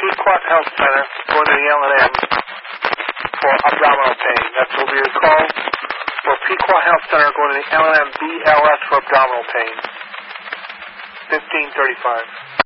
Pequot Health Center, going to the L&M for abdominal pain. That's what we would call for Pequot Health Center, going to the L&M BLS for abdominal pain. 1535.